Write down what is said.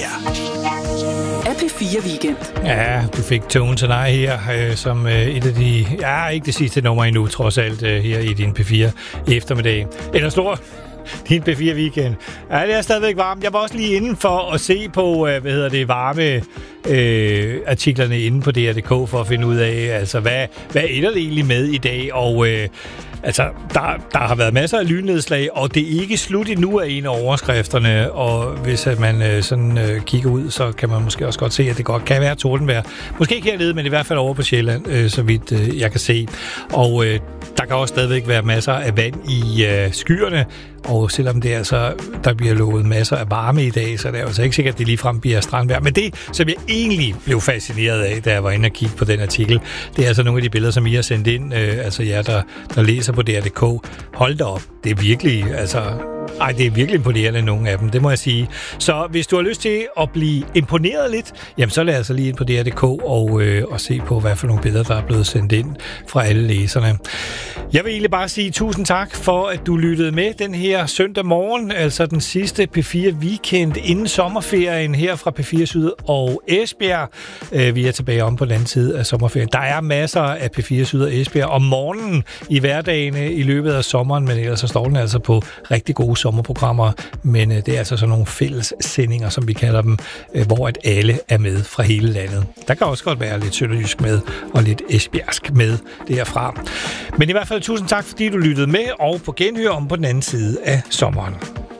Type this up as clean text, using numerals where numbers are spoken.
Er P4 Weekend. Ja, du fik Tones and I her som et af de... Ja, ikke det sidste nummer endnu, trods alt, her i din P4 eftermiddag. Eller stor... Din P4 Weekend. Ja, det er stadigvæk varmt. Jeg var også lige inde for at se på, varme artiklerne inde på DR.dk for at finde ud af, altså, hvad er der egentlig med i dag? Og der har været masser af lynnedslag, og det er ikke slut endnu af en af overskrifterne, og hvis man kigger ud, så kan man måske også godt se, at det godt kan være tordenvejr. Måske ikke hernede, men i hvert fald over på Sjælland, så vidt jeg kan se. Og der kan også stadigvæk være masser af vand i skyerne, og selvom det altså, der bliver lovet masser af varme i dag, så det er altså ikke sikkert, at det ligefrem bliver strandvejr. Men det, som jeg egentlig blev fascineret af, da jeg var inde og kigge på den artikel, det er altså nogle af de billeder, som I har sendt ind, altså jer, der læser på DR.dk. Hold da op, det er virkelig, det er virkelig imponerende, nogle af dem, det må jeg sige. Så hvis du har lyst til at blive imponeret lidt, jamen så lad altså lige ind på DR.dk og se på, hvad for nogle billeder, der er blevet sendt ind fra alle læserne. Jeg vil egentlig bare sige tusind tak for, at du lyttede med den her søndag morgen, altså den sidste P4 Weekend inden sommerferien her fra P4 Syd og Esbjerg. Vi er tilbage om på den anden side af sommerferien. Der er masser af P4 Syd og Esbjerg om morgenen i hverdagene i løbet af sommeren, men ellers så står den altså på rigtig gode sommerprogrammer, men det er altså sådan nogle fælles sendinger, som vi kalder dem, hvor at alle er med fra hele landet. Der kan også godt være lidt sønderjysk med, og lidt esbjergsk med derfra. Men i hvert fald tusind tak, fordi du lyttede med, og på genhør om på den anden side af sommeren.